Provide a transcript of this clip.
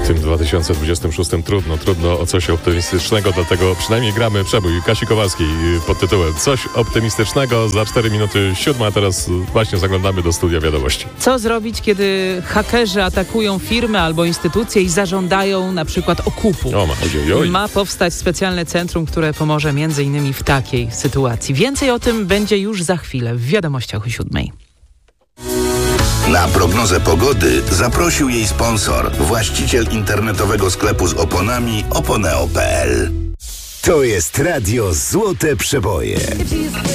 W tym 2026 trudno o coś optymistycznego, dlatego przynajmniej gramy przebój Kasi Kowalskiej pod tytułem Coś optymistycznego. Za 4 minuty 7, a teraz właśnie zaglądamy do studia wiadomości. Co zrobić, kiedy hakerzy atakują firmy albo instytucje i zażądają na przykład okupu? Ma powstać specjalne centrum, które pomoże m.in. w takiej sytuacji. Więcej o tym będzie już za chwilę w wiadomościach o 7. Na prognozę pogody zaprosił jej sponsor, właściciel internetowego sklepu z oponami oponeo.pl. To jest radio Złote Przeboje.